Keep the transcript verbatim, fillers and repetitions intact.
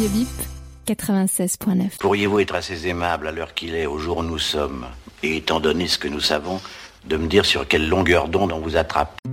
Radio Bip, quatre-vingt-seize point neuf. Pourriez-vous être assez aimable à l'heure qu'il est, au jour où nous sommes, et étant donné ce que nous savons, de me dire sur quelle longueur d'onde on vous attrape ?